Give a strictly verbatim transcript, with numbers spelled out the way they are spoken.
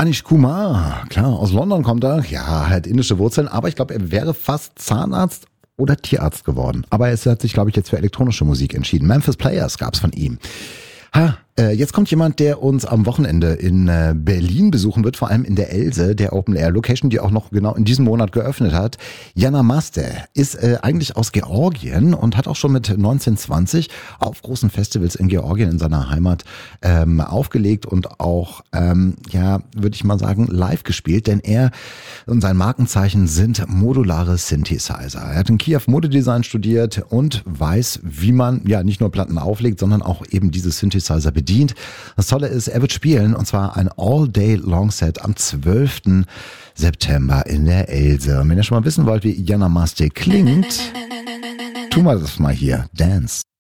Anish Kumar, klar, aus London kommt er. Ja, hat indische Wurzeln, aber ich glaube, er wäre fast Zahnarzt oder Tierarzt geworden. Aber er hat sich, glaube ich, jetzt für elektronische Musik entschieden. Memphis Players gab's von ihm. Ha, äh, jetzt kommt jemand, der uns am Wochenende in äh, Berlin besuchen wird, vor allem in der Else, der Open-Air-Location, die auch noch genau in diesem Monat geöffnet hat. Jana Maste ist äh, eigentlich aus Georgien und hat auch schon mit neunzehn zwanzig auf großen Festivals in Georgien, in seiner Heimat, ähm, aufgelegt und auch, ähm, ja, würde ich mal sagen, live gespielt, denn er und sein Markenzeichen sind modulare Synthesizer. Er hat in Kiew Modedesign studiert und weiß, wie man ja nicht nur Platten auflegt, sondern auch eben diese Synthesizer bedient. Das Tolle ist, er wird spielen und zwar ein All-Day-Long-Set am zwölften September in der Else. Und wenn ihr schon mal wissen wollt, wie Jana Maste klingt, tun wir das mal hier. Dance.